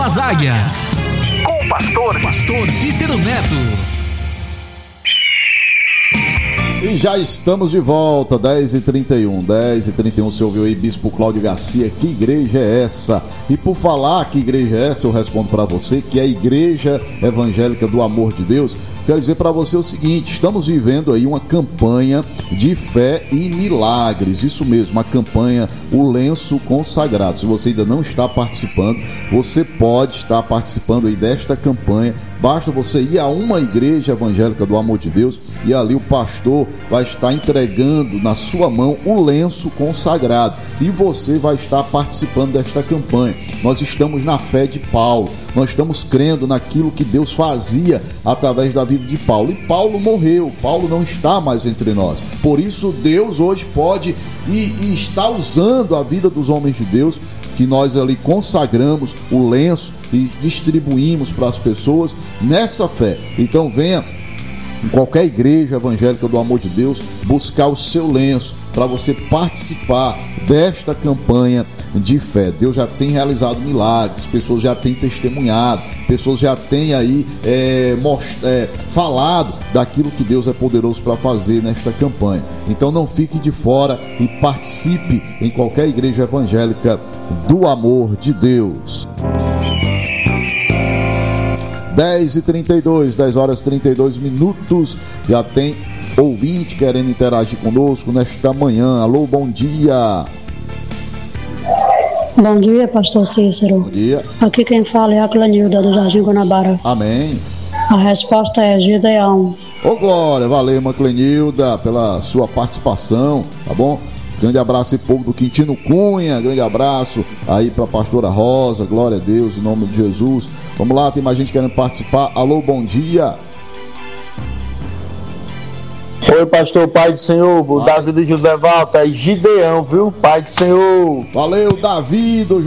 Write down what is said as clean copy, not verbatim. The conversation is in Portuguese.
das Águias. Com o pastor Cícero Neto. E já estamos de volta, 10h31, você ouviu aí Bispo Cláudio Garcia, que igreja é essa? E por falar que igreja é essa, eu respondo para você que é a Igreja Evangélica do Amor de Deus. Quero dizer para você o seguinte, estamos vivendo aí uma campanha de fé e milagres, isso mesmo, a campanha O Lenço Consagrado. Se você ainda não está participando, você pode estar participando aí desta campanha. Basta você ir a uma igreja evangélica do Amor de Deus e ali o pastor vai estar entregando na sua mão o lenço consagrado e você vai estar participando desta campanha. Nós estamos na fé de Paulo, nós estamos crendo naquilo que Deus fazia através da vida de Paulo. E Paulo morreu, Paulo não está mais entre nós. Por isso Deus hoje pode e está usando a vida dos homens de Deus, que nós ali consagramos o lenço e distribuímos para as pessoas nessa fé. Então venha em qualquer igreja evangélica do Amor de Deus buscar o seu lenço para você participar desta campanha de fé. Deus já tem realizado milagres, pessoas já têm testemunhado, pessoas já têm aí falado daquilo que Deus é poderoso para fazer nesta campanha. Então não fique de fora e participe em qualquer igreja evangélica do Amor de Deus. 10h32, 10h32, já tem ouvinte querendo interagir conosco nesta manhã. Alô, bom dia. Bom dia, pastor Cícero. Bom dia. Aqui quem fala é a Clenilda do Jardim Guanabara. Amém. A resposta é Gideão. Ô glória, valeu, irmã Clenilda, pela sua participação, tá bom? Grande abraço aí, povo do Quintino Cunha, grande abraço aí pra pastora Rosa, glória a Deus, em nome de Jesus. Vamos lá, tem mais gente querendo participar. Alô, bom dia. Oi, pastor, Pai do Senhor, o Davi do José Valta, é Gideão, viu? Pai do Senhor. Valeu, Davi do